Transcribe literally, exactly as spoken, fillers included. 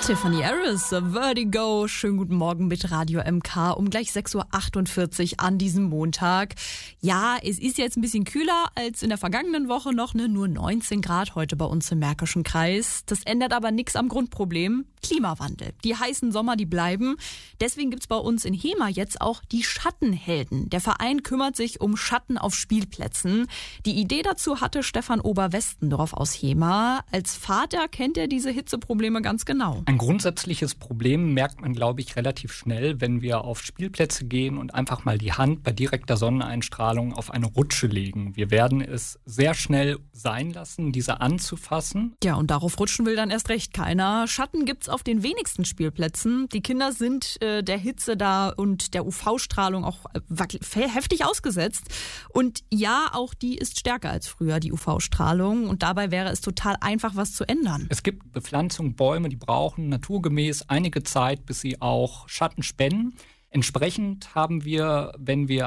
Tiffany Harris, Vertigo. Schönen guten Morgen mit Radio M K um gleich sechs Uhr achtundvierzig an diesem Montag. Ja, es ist jetzt ein bisschen kühler als in der vergangenen Woche noch, ne? Nur neunzehn Grad heute bei uns im Märkischen Kreis. Das ändert aber nichts am Grundproblem. Klimawandel. Die heißen Sommer, die bleiben. Deswegen gibt's bei uns in Hema jetzt auch die Schattenhelden. Der Verein kümmert sich um Schatten auf Spielplätzen. Die Idee dazu hatte Stefan Oberwestendorf aus Hema. Als Vater kennt er diese Hitzeprobleme ganz genau. Ein grundsätzliches Problem merkt man, glaube ich, relativ schnell, wenn wir auf Spielplätze gehen und einfach mal die Hand bei direkter Sonneneinstrahlung auf eine Rutsche legen. Wir werden es sehr schnell sein lassen, diese anzufassen. Ja, und darauf rutschen will dann erst recht keiner. Schatten gibt's auf den wenigsten Spielplätzen. Die Kinder sind äh, der Hitze da und der U V-Strahlung auch äh, heftig ausgesetzt. Und ja, auch die ist stärker als früher, die U V-Strahlung. Und dabei wäre es total einfach, was zu ändern. Es gibt Bepflanzung, Bäume, die brauchen naturgemäß einige Zeit, bis sie auch Schatten spenden. Entsprechend haben wir, wenn wir